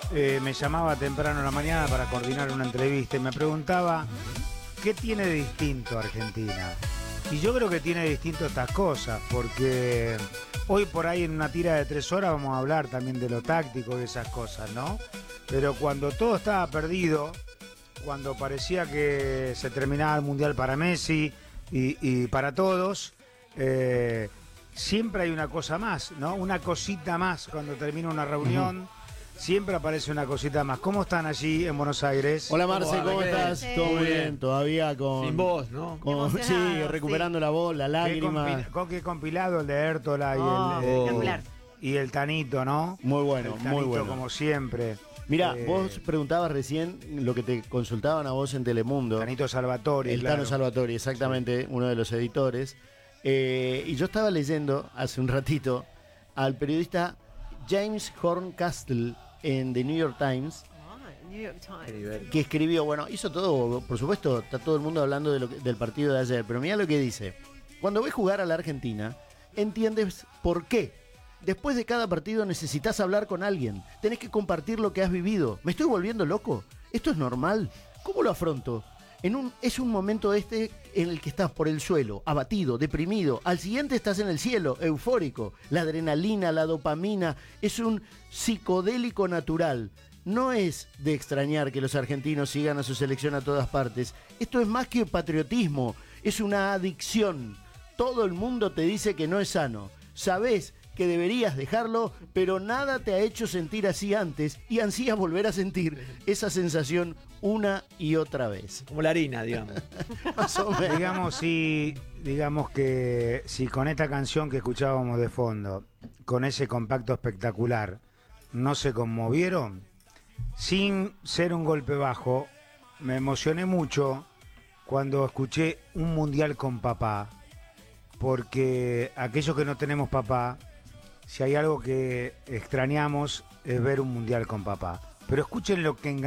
me llamaba temprano en la mañana para coordinar una entrevista y me preguntaba ¿qué tiene de distinto Argentina? Y yo creo que tiene de distinto estas cosas, porque hoy por ahí en una tira de 3 horas vamos a hablar también de lo táctico y esas cosas, ¿no? Pero cuando todo estaba perdido, cuando parecía que se terminaba el Mundial para Messi y para todos, siempre hay una cosa más, ¿no? Una cosita más cuando termina una reunión. Siempre aparece una cosita más. ¿Cómo están allí en Buenos Aires? Hola Marce, ¿cómo estás? Sí. Todo muy bien, todavía con... Sin voz, ¿no? Sí, recuperando la voz, la lágrima. Qué compilado el de Hértola y el Tanito, ¿no? Muy bueno, el Tanito, muy bueno. como siempre. Mira, vos preguntabas recién lo que te consultaban a vos en Telemundo. Tanito Salvatori, El claro. Tano Salvatori, exactamente, sí. Uno de los editores. Y yo estaba leyendo hace un ratito al periodista James Horncastle en The New York Times, New York Times, que escribió, bueno, hizo todo, por supuesto, está todo el mundo hablando de del partido de ayer, pero mira lo que dice: cuando ves jugar a la Argentina, entiendes por qué. Después de cada partido necesitas hablar con alguien, tenés que compartir lo que has vivido. ¿Me estoy volviendo loco? ¿Esto es normal? ¿Cómo lo afronto? Es un momento en el que estás por el suelo, abatido, deprimido. Al siguiente estás en el cielo, eufórico. La adrenalina, la dopamina, es un psicodélico natural. No es de extrañar que los argentinos sigan a su selección a todas partes. Esto es más que patriotismo, es una adicción. Todo el mundo te dice que no es sano. Sabés que deberías dejarlo, pero nada te ha hecho sentir así antes y ansías volver a sentir esa sensación una y otra vez. Como la harina, digamos. Más o menos. Digamos que si con esta canción que escuchábamos de fondo, con ese compacto espectacular, no se conmovieron, sin ser un golpe bajo, me emocioné mucho cuando escuché Un Mundial con Papá, porque aquellos que no tenemos papá, si hay algo que extrañamos es ver un Mundial con papá. Pero escuchen lo que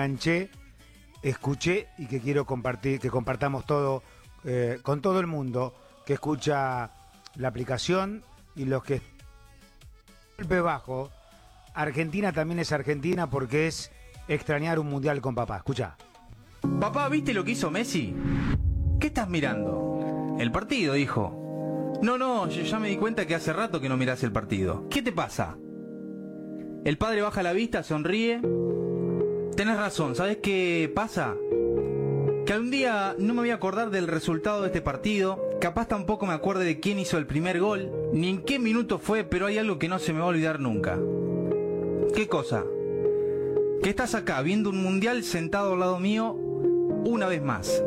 escuché y que quiero compartir, que compartamos todo con todo el mundo que escucha la aplicación y los que golpe bajo. Argentina también es Argentina porque es extrañar un Mundial con papá. Escucha. Papá, ¿viste lo que hizo Messi? ¿Qué estás mirando? El partido, hijo. No, yo ya me di cuenta que hace rato que no mirás el partido. ¿Qué te pasa? El padre baja la vista, sonríe. Tenés razón, ¿sabés qué pasa? Que algún día no me voy a acordar del resultado de este partido. Capaz tampoco me acuerde de quién hizo el primer gol, ni en qué minuto fue, pero hay algo que no se me va a olvidar nunca. ¿Qué cosa? Que estás acá viendo un mundial sentado al lado mío una vez más.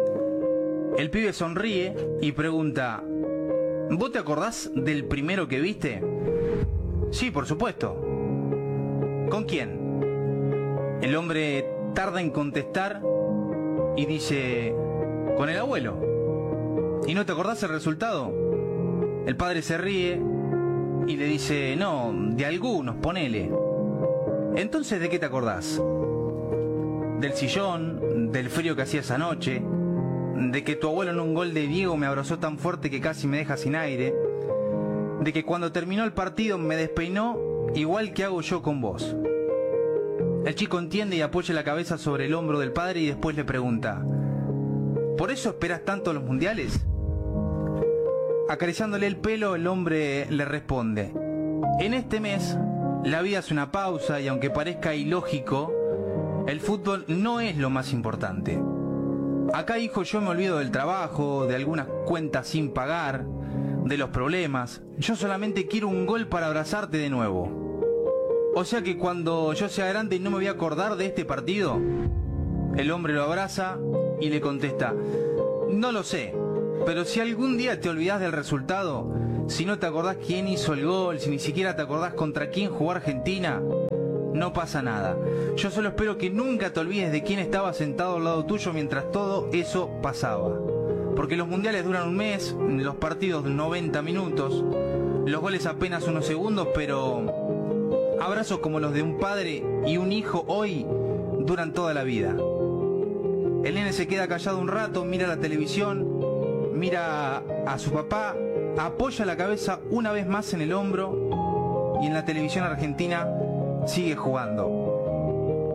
El pibe sonríe y pregunta: ¿vos te acordás del primero que viste? Sí, por supuesto. ¿Con quién? El hombre tarda en contestar y dice: con el abuelo. ¿Y no te acordás el resultado? El padre se ríe y le dice: no, de algunos, ponele. Entonces, ¿de qué te acordás? Del sillón, del frío que hacía esa noche, de que tu abuelo en un gol de Diego me abrazó tan fuerte que casi me deja sin aire, de que cuando terminó el partido me despeinó igual que hago yo con vos. El chico entiende y apoya la cabeza sobre el hombro del padre y después le pregunta: ¿por eso esperas tanto los mundiales? Acariciándole el pelo, el hombre le responde: en este mes la vida es una pausa y aunque parezca ilógico, el fútbol no es lo más importante. Acá, hijo, yo me olvido del trabajo, de algunas cuentas sin pagar, de los problemas. Yo solamente quiero un gol para abrazarte de nuevo. O sea que cuando yo sea grande no me voy a acordar de este partido. El hombre lo abraza y le contesta: no lo sé, pero si algún día te olvidás del resultado, si no te acordás quién hizo el gol, si ni siquiera te acordás contra quién jugó Argentina, no pasa nada. Yo solo espero que nunca te olvides de quién estaba sentado al lado tuyo mientras todo eso pasaba. Porque los mundiales duran un mes, los partidos 90 minutos, los goles apenas unos segundos, pero abrazos como los de un padre y un hijo hoy duran toda la vida. El nene se queda callado un rato, mira la televisión, mira a su papá, apoya la cabeza una vez más en el hombro y en la televisión argentina sigue jugando.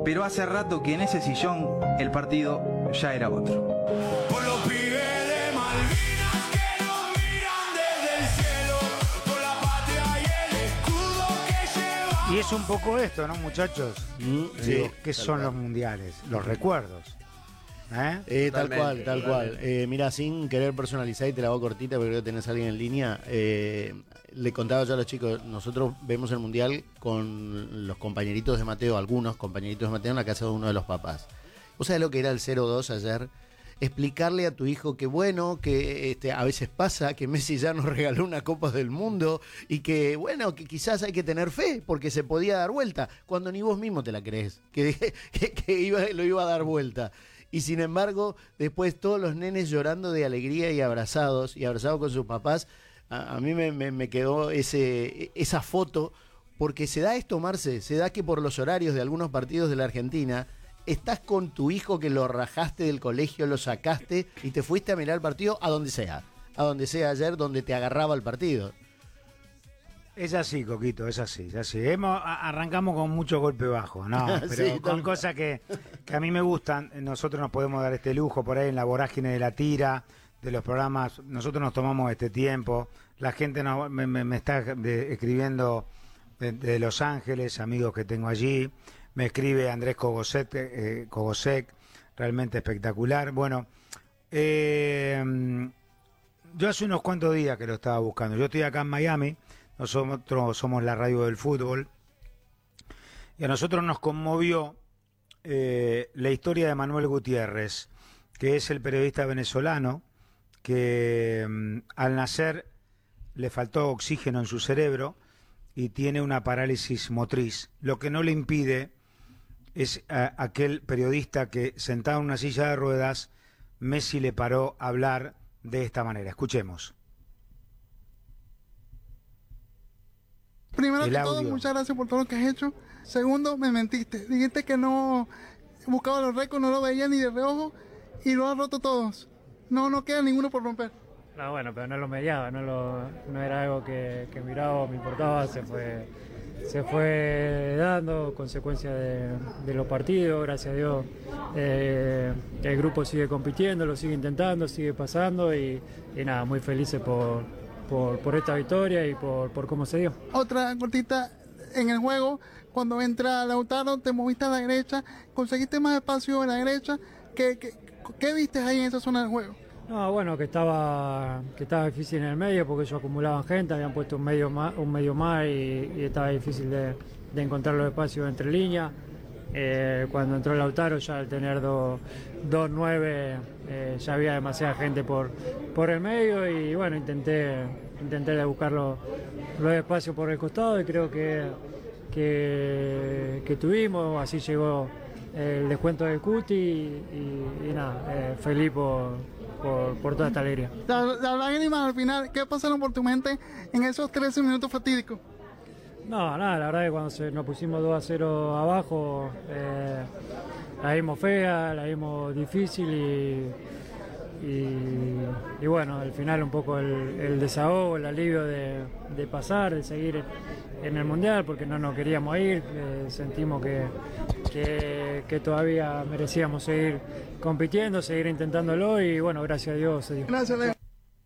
pero hace rato que en ese sillón el partido ya era otro. Por los pibes de Malvinas que nos miran desde el cielo, por la patria y el escudo que lleva. Y es un poco esto, ¿no, muchachos? Digo, ¿qué son los mundiales? Los recuerdos. Tal cual. Mira, sin querer personalizar y te la hago cortita porque creo que tenés a alguien en línea. Le contaba yo a los chicos, nosotros vemos el mundial con los compañeritos de Mateo, algunos compañeritos de Mateo en la casa de uno de los papás. ¿Vos sabés lo que era el 0-2 ayer? Explicarle a tu hijo que bueno, que a veces pasa, que Messi ya nos regaló una Copa del Mundo y que bueno, que quizás hay que tener fe porque se podía dar vuelta, cuando ni vos mismo te la crees, que lo iba a dar vuelta. Y sin embargo, después todos los nenes llorando de alegría y abrazados con sus papás. A mí me quedó esa foto, porque se da esto, Marce, se da que por los horarios de algunos partidos de la Argentina, estás con tu hijo que lo rajaste del colegio, lo sacaste y te fuiste a mirar el partido a donde sea ayer, donde te agarraba el partido. Es así, Coquito, es así. Arrancamos con mucho golpe bajo, ¿no? Pero Sí, con cosas que a mí me gustan. Nosotros nos podemos dar este lujo por ahí en la vorágine de la tira, de los programas. Nosotros nos tomamos este tiempo. La gente me está escribiendo de Los Ángeles, amigos que tengo allí. Me escribe Andrés Kogosek, realmente espectacular. Bueno, yo hace unos cuantos días que lo estaba buscando. Yo estoy acá en Miami. Nosotros somos la radio del fútbol y a nosotros nos conmovió la historia de Manuel Gutiérrez, que es el periodista venezolano que al nacer le faltó oxígeno en su cerebro y tiene una parálisis motriz, lo que no le impide es aquel periodista que sentado en una silla de ruedas, Messi le paró a hablar de esta manera. Escuchemos. Primero que todo, muchas gracias por todo lo que has hecho. Segundo, me mentiste. Dijiste que no buscaba los récords, no lo veía ni de reojo y lo has roto todos. No queda ninguno por romper. No, bueno, pero no lo mediaba, no era algo que miraba o me importaba, se fue dando consecuencia de los partidos, gracias a Dios. El grupo sigue compitiendo, lo sigue intentando, sigue pasando y nada, muy felices por esta victoria y por cómo se dio. Otra cortita, en el juego, cuando entra Lautaro, te moviste a la derecha, conseguiste más espacio en la derecha. ¿Qué viste ahí en esa zona del juego? No, bueno, que estaba difícil en el medio porque ellos acumulaban gente, habían puesto un medio más y estaba difícil de encontrar los espacios entre líneas. Cuando entró Lautaro, ya al tener 2-9, ya había demasiada gente por el medio y bueno, intenté de buscar los espacios por el costado y creo que tuvimos, así llegó el descuento del Cuti y nada, feliz por toda esta alegría. Las lágrimas al final, ¿qué pasaron por tu mente en esos 13 minutos fatídicos? No, nada, la verdad que cuando nos pusimos 2-0 abajo, la vimos fea, la vimos difícil y bueno, al final un poco el desahogo, el alivio de pasar, de seguir en el Mundial, porque no nos queríamos ir, sentimos que todavía merecíamos seguir compitiendo, seguir intentándolo y bueno, gracias a Dios se dio. Gracias, Leo.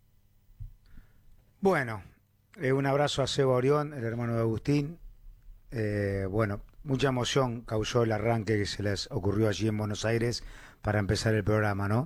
Bueno, un abrazo a Seba Orión, el hermano de Agustín. Bueno, mucha emoción causó el arranque que se les ocurrió allí en Buenos Aires para empezar el programa, ¿no?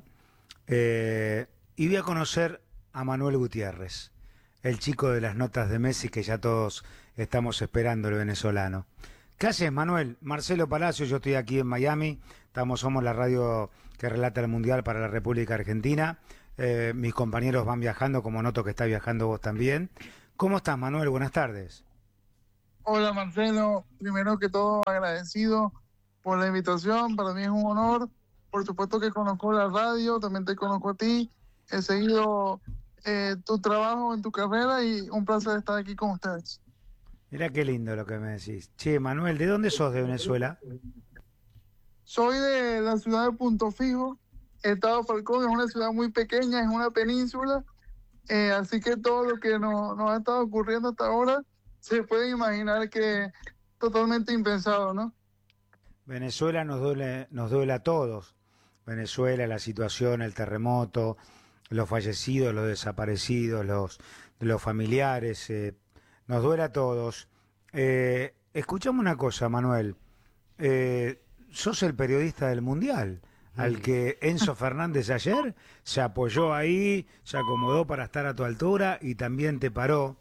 Y voy a conocer a Manuel Gutiérrez, el chico de las notas de Messi que ya todos estamos esperando, el venezolano. ¿Qué haces, Manuel? Marcelo Palacio, yo estoy aquí en Miami, somos la radio que relata el Mundial para la República Argentina. Mis compañeros van viajando, como noto que está viajando vos también. ¿Cómo estás, Manuel? Buenas tardes. Hola, Marcelo. Primero que todo, agradecido por la invitación. Para mí es un honor. Por supuesto que conozco la radio, también te conozco a ti. He seguido tu trabajo en tu carrera y un placer estar aquí con ustedes. Mirá qué lindo lo que me decís. Che, Manuel, ¿de dónde sos de Venezuela? Soy de la ciudad de Punto Fijo, Estado Falcón. Es una ciudad muy pequeña, es una península. Así que todo lo que nos ha estado ocurriendo hasta ahora se puede imaginar que totalmente impensado, ¿no? Venezuela nos duele a todos. Venezuela, la situación, el terremoto, los fallecidos, los desaparecidos, los familiares, nos duele a todos. Escuchame una cosa, Manuel. Sos el periodista del Mundial, al que Enzo Fernández ayer se apoyó ahí, se acomodó para estar a tu altura y también te paró.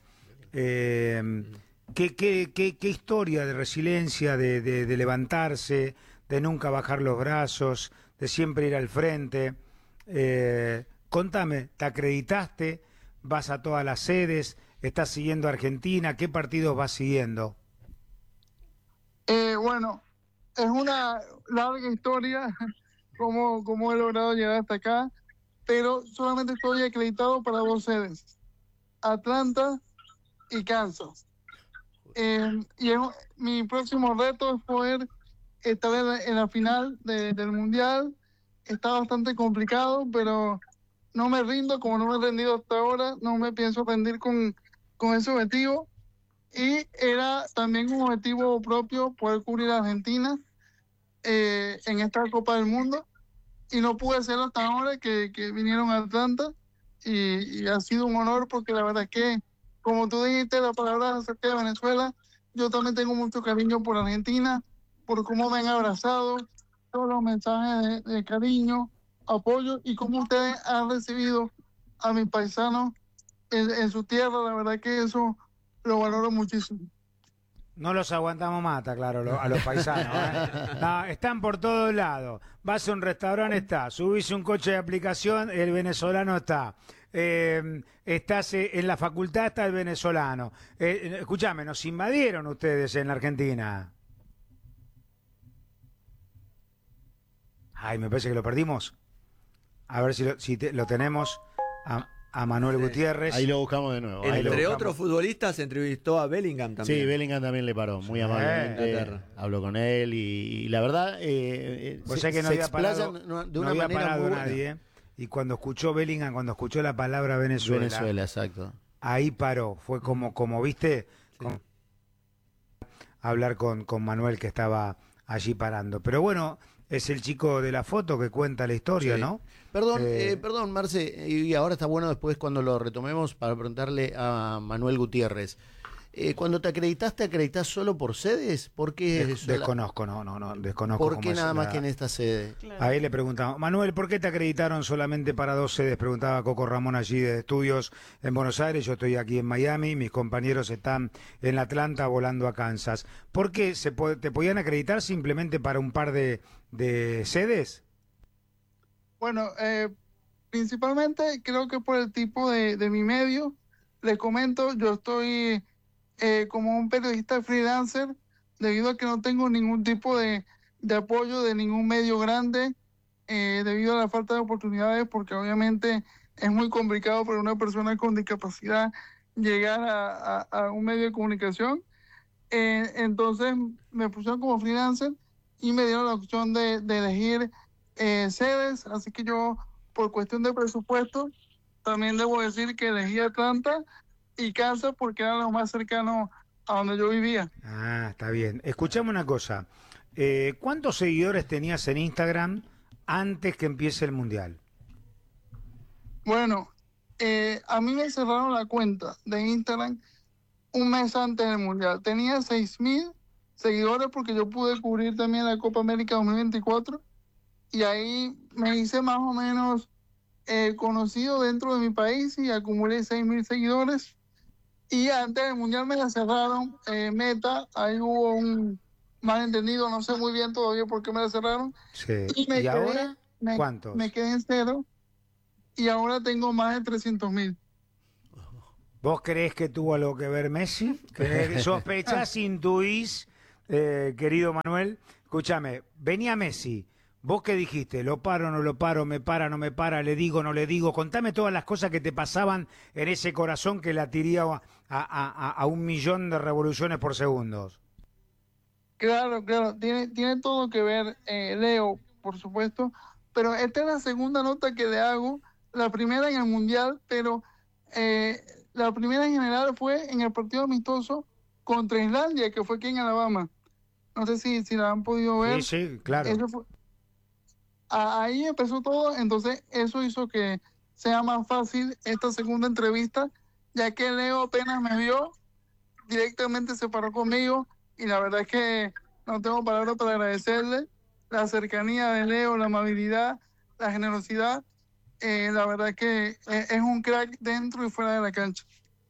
¿Qué historia de resiliencia, de levantarse, de nunca bajar los brazos, de siempre ir al frente? Contame, ¿te acreditaste? ¿Vas a todas las sedes? ¿Estás siguiendo a Argentina? ¿Qué partidos vas siguiendo? Bueno, es una larga historia cómo he logrado llegar hasta acá, pero solamente estoy acreditado para 2 sedes, Atlanta y Kansas. Mi próximo reto es poder estar en la final del Mundial. Está bastante complicado, pero no me rindo, como no me he rendido hasta ahora, no me pienso rendir con ese objetivo. Y era también un objetivo propio poder cubrir a Argentina en esta Copa del Mundo. Y no pude hacerlo hasta ahora que vinieron a Atlanta. Y ha sido un honor porque la verdad es que, como tú dijiste, la palabra acerca de Venezuela, yo también tengo mucho cariño por Argentina, por cómo me han abrazado, todos los mensajes de cariño, apoyo y cómo ustedes han recibido a mis paisanos en su tierra. La verdad que eso lo valoro muchísimo. No los aguantamos más, está claro, a los paisanos. No, están por todos lados. Vas a un restaurante, está. Subís un coche de aplicación, el venezolano está. Estás en la facultad, está el venezolano. Escúchame, nos invadieron ustedes en la Argentina. Ay, me parece que lo perdimos. A ver si lo tenemos a Manuel Gutiérrez. Ahí lo buscamos de nuevo. Entre otros futbolistas entrevistó a Bellingham también. Sí, Bellingham también le paró, muy amablemente. Habló con él y la verdad Pues sé que no había parado, de una manera muy buena. nadie. Y cuando escuchó Bellingham, cuando escuchó la palabra Venezuela, exacto. Ahí paró. Fue como viste, hablar con Manuel que estaba allí parando. Pero bueno, es el chico de la foto que cuenta la historia, Sí. ¿no? Perdón, Marce, y ahora está bueno después cuando lo retomemos para preguntarle a Manuel Gutiérrez. Cuando te acreditás solo por sedes? ¿Por qué Desconozco, no, desconozco. ¿Por qué nada más que en esta sede? Claro. Ahí le preguntamos, Manuel, ¿por qué te acreditaron solamente para 2 sedes? Preguntaba Coco Ramón allí de estudios en Buenos Aires, yo estoy aquí en Miami, mis compañeros están en Atlanta volando a Kansas. ¿Por qué te podían acreditar simplemente para un par de sedes? Bueno, principalmente creo que por el tipo de mi medio. Les comento, yo estoy como un periodista freelancer debido a que no tengo ningún tipo de apoyo de ningún medio grande debido a la falta de oportunidades, porque obviamente es muy complicado para una persona con discapacidad llegar a un medio de comunicación. Entonces me pusieron como freelancer y me dieron la opción de elegir sedes, así que yo, por cuestión de presupuesto, también debo decir que elegí Atlanta y Kansas porque era lo más cercano a donde yo vivía. Ah, está bien. Escuchame una cosa. ¿Cuántos seguidores tenías en Instagram antes que empiece el Mundial? Bueno, a mí me cerraron la cuenta de Instagram un mes antes del Mundial. Tenía 6,000 seguidores porque yo pude cubrir también la Copa América 2024 y ahí me hice más o menos conocido dentro de mi país y acumulé 6,000 seguidores. Y antes del Mundial me la cerraron, Meta, ahí hubo un malentendido, no sé muy bien todavía por qué me la cerraron. Sí. Y ahora? ¿Cuántos? Me quedé en 0 y ahora tengo más de 300,000. ¿Vos creés que tuvo algo que ver Messi? ¿Sospechás, intuís, querido Manuel? Escúchame, venía Messi. ¿Vos qué dijiste? ¿Lo paro, no lo paro? ¿Me para, no me para? ¿Le digo, no le digo? Contame todas las cosas que te pasaban en ese corazón que latiría a 1.000.000 de revoluciones por segundos. Claro, tiene todo que ver, Leo, por supuesto, pero esta es la segunda nota que le hago, la primera en el Mundial, pero la primera en general fue en el partido amistoso contra Islandia, que fue aquí en Alabama. No sé si la han podido ver. Sí, claro. Eso fue- ahí empezó todo, entonces eso hizo que sea más fácil esta segunda entrevista, ya que Leo apenas me vio, directamente se paró conmigo y la verdad es que no tengo palabras para agradecerle la cercanía de Leo, la amabilidad, la generosidad. La verdad es que es un crack dentro y fuera de la cancha.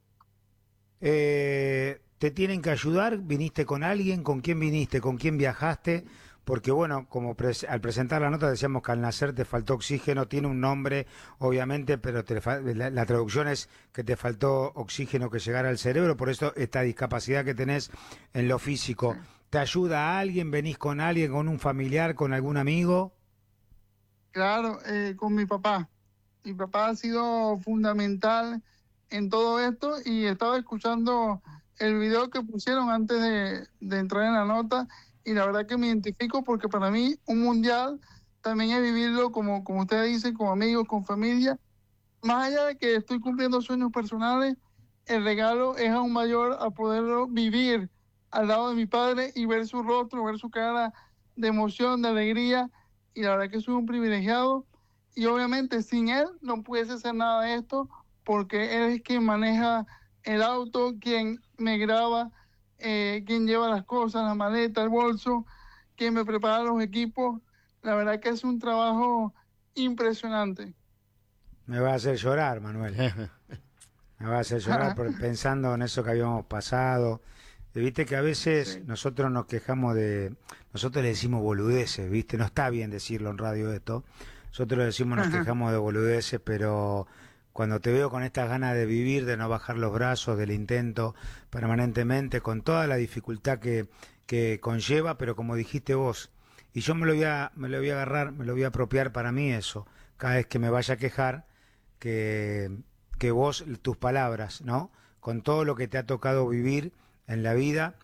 ¿Te tienen que ayudar? ¿Viniste con alguien? ¿Con quién viniste? ¿Con quién viajaste? Porque bueno, como al presentar la nota decíamos que al nacer te faltó oxígeno, tiene un nombre obviamente, pero la traducción es que te faltó oxígeno que llegara al cerebro, por eso esta discapacidad que tenés en lo físico. ¿Te ayuda a alguien? ¿Venís con alguien, con un familiar, con algún amigo? Claro, con mi papá. Mi papá ha sido fundamental en todo esto y estaba escuchando el video que pusieron antes de entrar en la nota y la verdad que me identifico porque para mí un mundial también es vivirlo como ustedes dicen, con amigos, con familia. Más allá de que estoy cumpliendo sueños personales, el regalo es aún mayor a poderlo vivir al lado de mi padre y ver su rostro, ver su cara de emoción, de alegría y la verdad que soy un privilegiado y obviamente sin él no pudiese hacer nada de esto porque él es quien maneja el auto, quien me graba, quien lleva las cosas, la maleta, el bolso, quien me prepara los equipos. La verdad que es un trabajo impresionante. Me va a hacer llorar, Manuel. Me va a hacer llorar pensando en eso que habíamos pasado. Viste que a veces nosotros nos quejamos nosotros le decimos boludeces, ¿viste? No está bien decirlo en radio esto. Nosotros le decimos, nos quejamos de boludeces, pero cuando te veo con estas ganas de vivir, de no bajar los brazos, del intento permanentemente, con toda la dificultad que conlleva, pero como dijiste vos, y yo me lo voy a agarrar, me lo voy a apropiar para mí eso, cada vez que me vaya a quejar, que vos, tus palabras, ¿no? Con todo lo que te ha tocado vivir en la vida,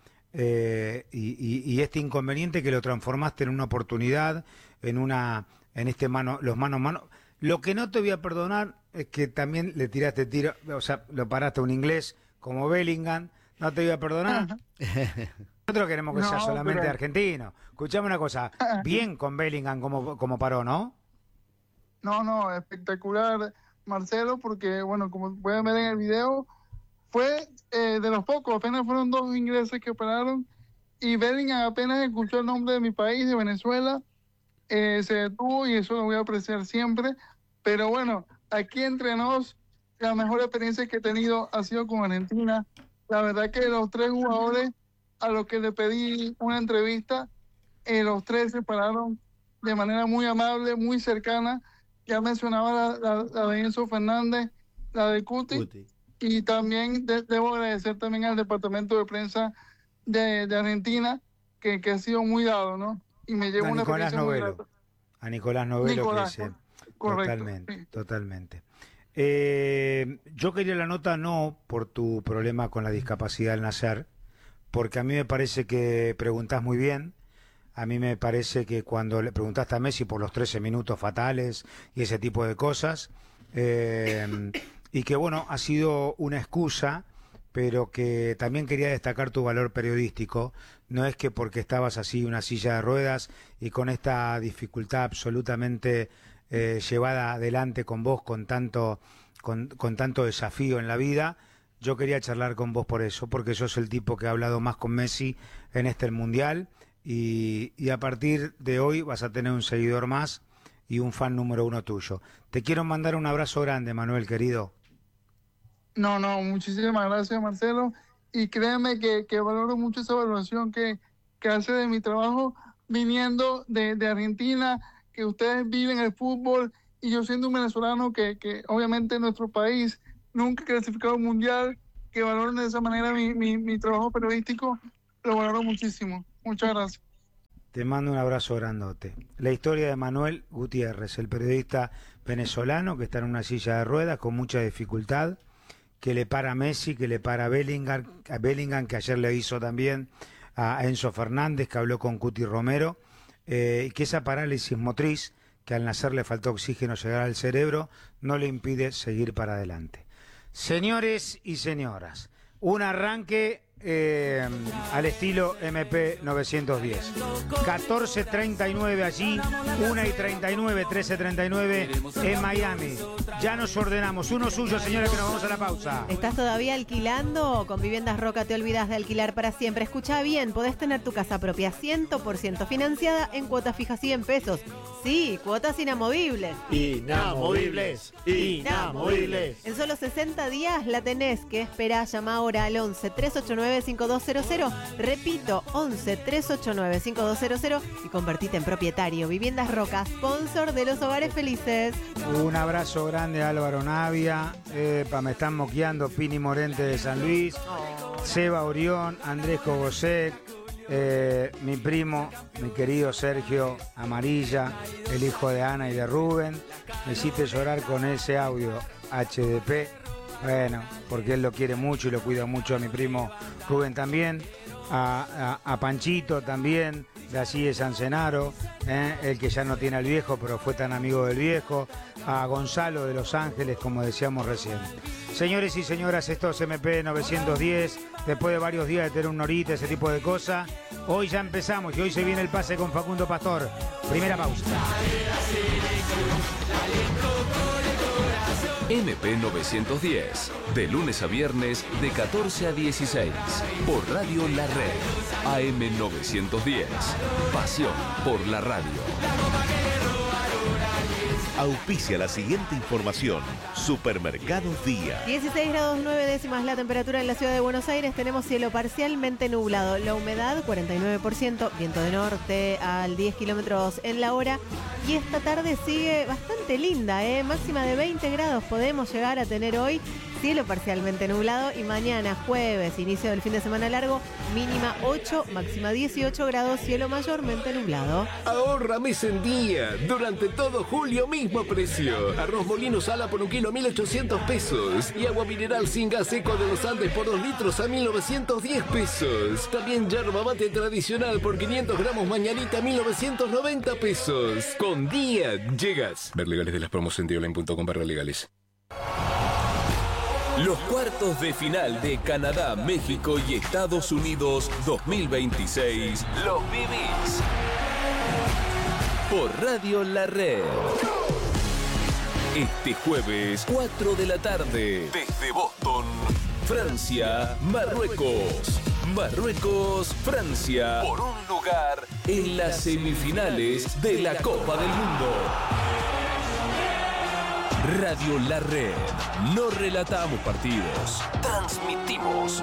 y este inconveniente que lo transformaste en una oportunidad, en los mano a mano. Lo que no te voy a perdonar es que también le tiraste tiro, o sea, lo paraste a un inglés como Bellingham, no te voy a perdonar. Nosotros queremos que sea solamente argentino. Escuchame una cosa, bien con Bellingham como paró, ¿no? No, espectacular, Marcelo, porque bueno, como pueden ver en el video, fue de los pocos, apenas fueron 2 ingleses que pararon y Bellingham apenas escuchó el nombre de mi país, de Venezuela, se detuvo y eso lo voy a apreciar siempre. Pero bueno, aquí entre nos, la mejor experiencia que he tenido ha sido con Argentina. La verdad que los 3 jugadores a los que le pedí una entrevista, los 3 se pararon de manera muy amable, muy cercana. Ya mencionaba la de Enzo Fernández, la de Cuti. Y también debo agradecer también al departamento de prensa de Argentina, que ha sido muy dado, ¿no? Y me llevo una experiencia muy grata. A Nicolás Novelo, que dice, correcto, totalmente. Yo quería la nota no por tu problema con la discapacidad al nacer, porque a mí me parece que preguntás muy bien. A mí me parece que cuando le preguntaste a Messi por los 13 minutos fatales y ese tipo de cosas, y que bueno, ha sido una excusa, pero que también quería destacar tu valor periodístico. No es que porque estabas así una silla de ruedas y con esta dificultad absolutamente llevada adelante con vos, con tanto desafío en la vida, yo quería charlar con vos por eso, porque sos el tipo que ha hablado más con Messi en el Mundial, y a partir de hoy vas a tener un seguidor más y un fan número 1 tuyo. Te quiero mandar un abrazo grande, Manuel, querido. No, muchísimas gracias, Marcelo. Y créeme que valoro mucho esa evaluación que hace de mi trabajo viniendo de Argentina, que ustedes viven el fútbol y yo siendo un venezolano que obviamente en nuestro país nunca he clasificado un mundial, que valoren de esa manera mi trabajo periodístico, lo valoro muchísimo. Muchas gracias. Te mando un abrazo grandote. La historia de Manuel Gutiérrez, el periodista venezolano que está en una silla de ruedas con mucha dificultad, que le para a Messi, que le para a Bellingham, que ayer le hizo también a Enzo Fernández, que habló con Cuti Romero, y que esa parálisis motriz, que al nacer le faltó oxígeno llegar al cerebro, no le impide seguir para adelante. Señores y señoras, un arranque al estilo MP 910. 14:39 allí, 1:39, 13:39 en Miami. Ya nos ordenamos. Uno suyo, señores, que nos vamos a la pausa. ¿Estás todavía alquilando? Con Viviendas Roca te olvidas de alquilar para siempre. Escucha bien, podés tener tu casa propia 100% financiada en cuotas fijas 100 pesos. Sí, cuotas inamovibles. Inamovibles. Inamovibles. En solo 60 días la tenés. ¿Qué esperás? Llama ahora al 11 389 5200. Repito, 11 389 5200 y convertite en propietario. Viviendas Roca, sponsor de los hogares felices. Un abrazo grande a Álvaro Navia. Me están moqueando Pini Morente de San Luis. Seba Orión, Andrés Cogosec. Mi primo, mi querido Sergio Amarilla, el hijo de Ana y de Rubén. Me hiciste llorar con ese audio HDP. Bueno, porque él lo quiere mucho y lo cuida mucho a mi primo Rubén también. A Panchito también, de allí de San Cenaro, el que ya no tiene al viejo, pero fue tan amigo del viejo. A Gonzalo de Los Ángeles, como decíamos recién. Señores y señoras, esto es MP 910. Después de varios días de tener un norita, ese tipo de cosas, hoy ya empezamos y hoy se viene el pase con Facundo Pastor. Primera pausa. MP 910, de lunes a viernes de 14 a 16, por Radio La Red, AM 910, pasión por la radio. Auspicia la siguiente información. Supermercados Día. 16 grados 9 décimas la temperatura en la ciudad de Buenos Aires. Tenemos cielo parcialmente nublado. La humedad 49%, viento de norte al 10 kilómetros en la hora. Y esta tarde sigue bastante linda, máxima de 20 grados podemos llegar a tener hoy. Cielo parcialmente nublado y mañana jueves, inicio del fin de semana largo, mínima 8, máxima 18 grados, cielo mayormente nublado. Ahorra mes en día, durante todo julio mismo precio. Arroz molino sala por 1 kilo 1.800 pesos y agua mineral sin gas seco de los Andes por 2 litros a 1.910 pesos. También yerba mate tradicional por 500 gramos mañanita 1.990 pesos. Con Día llegas. Ver legales de las promos en dioline.com/legales. Los cuartos de final de Canadá, México y Estados Unidos 2026 los vivís por Radio La Red. Este jueves, 4 de la tarde, desde Boston, Francia, Marruecos. Marruecos, Francia, por un lugar en las semifinales de la Copa del Mundo. Radio La Red. No relatamos partidos, transmitimos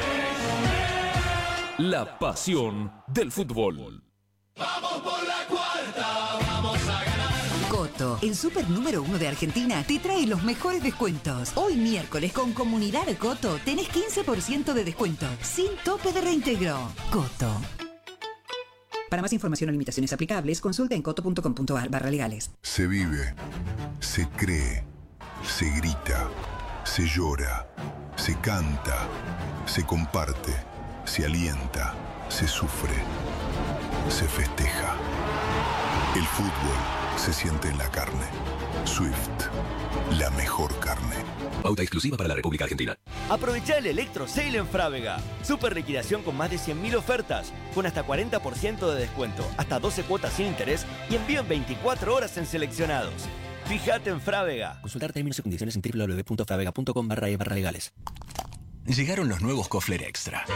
la pasión del fútbol. Vamos por la cuarta, vamos a ganar. Coto, el super número 1 de Argentina, te trae los mejores descuentos. Hoy miércoles con Comunidad Coto tenés 15% de descuento, sin tope de reintegro. Coto. Para más información o limitaciones aplicables, consulta en coto.com.ar/legales. Se vive, se cree, se grita, se llora, se canta, se comparte, se alienta, se sufre, se festeja. El fútbol se siente en la carne. Swift, la mejor carne. Pauta exclusiva para la República Argentina. Aprovecha el Electro Sale en Frávega. Super liquidación con más de 100.000 ofertas, con hasta 40% de descuento, hasta 12 cuotas sin interés y envío en 24 horas en seleccionados. Fíjate en Frávega. Consultar términos y condiciones en www.fravega.com/legales. Llegaron los nuevos Kofler Extra.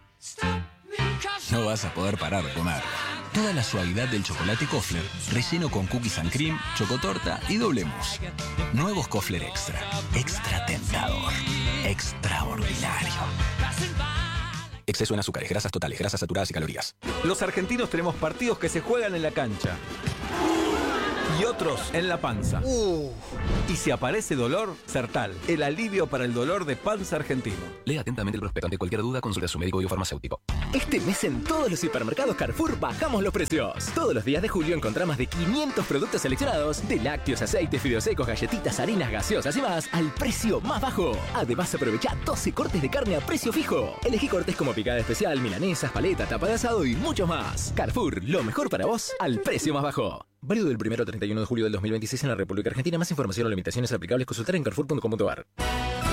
No vas a poder parar de comer. Toda la suavidad del chocolate Kofler, relleno con cookies and cream, chocotorta y doble mousse. Nuevos Kofler Extra. Extra tentador. Extraordinario. Exceso en azúcares, grasas totales, grasas saturadas y calorías. Los argentinos tenemos partidos que se juegan en la cancha y otros en la panza. Y si aparece dolor, Sertal, el alivio para el dolor de panza argentino. Lea atentamente el prospecto. Ante cualquier duda, consulte a su médico biofarmacéutico. Este mes en todos los supermercados Carrefour bajamos los precios. Todos los días de julio encontrá más de 500 productos seleccionados, de lácteos, aceites, fideos secos, galletitas, harinas, gaseosas y más, al precio más bajo. Además, aprovecha 12 cortes de carne a precio fijo. Elegí cortes como picada especial, milanesas, paleta, tapa de asado y muchos más. Carrefour, lo mejor para vos, al precio más bajo. Válido del 1 al 31 de julio del 2026 en la República Argentina. Más información o limitaciones aplicables, consultar en carrefour.com.ar.